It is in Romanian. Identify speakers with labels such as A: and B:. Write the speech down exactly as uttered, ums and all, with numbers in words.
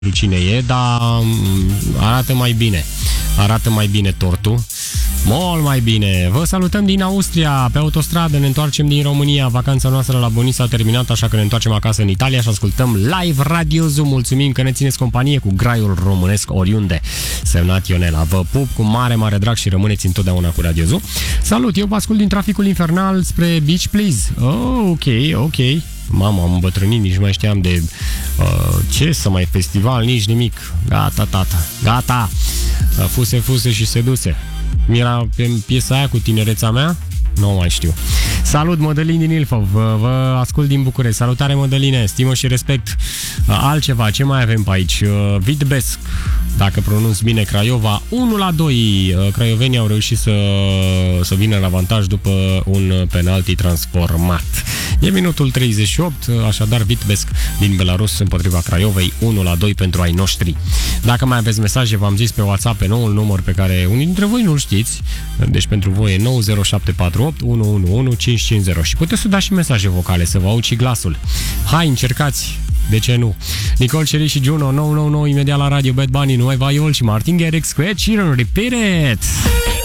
A: cine e, dar arată mai bine. Arată mai bine tortul. Mult mai bine. Vă salutăm din Austria, pe autostradă, ne întoarcem din România. Vacanța noastră la Boni s-a terminat, așa că ne întoarcem acasă în Italia și ascultăm live Radio Zoo. Mulțumim că ne țineți companie cu graiul românesc oriunde. Semnat Ionela. Vă pup cu mare, mare drag și rămâneți întotdeauna cu Radio Zoo. Salut, eu vă ascult din traficul infernal spre Beach Please. Oh, ok, ok. Mamă, am îmbătrânit, nici mai știam de uh, ce să mai festival, nici nimic. Gata, tata, gata. Uh, fuse, fuse și seduse. Mi-era pe piesa aia cu tinereța mea? Nu mai știu. Salut, Mădălin din Ilfov, vă, vă ascult din București. Salutare, Mădăline, stimă și respect. Altceva, ce mai avem pe aici? Vitebsk, dacă pronunț bine, Craiova, unu la doi. Craiovenii au reușit să, să vină în avantaj după un penalti transformat. E minutul treizeci și opt, așadar Vitebsk din Belarus împotriva Craiovei, unu la doi pentru ai noștri. Dacă mai aveți mesaje, v-am zis pe WhatsApp, pe noul număr pe care unii dintre voi nu-l știți, deci pentru voi e nouă zero șapte patru opt unu unu unu cinci cinci zero și puteți să dați și mesaje vocale, să vă aud și glasul. Hai, încercați! De ce nu? Nicol Ceri și Juno, nouă nouă nouă imediat la radio, Bad Bunny, Nueva Iol și Martin Garrix, Square Sheeran, Repeat It!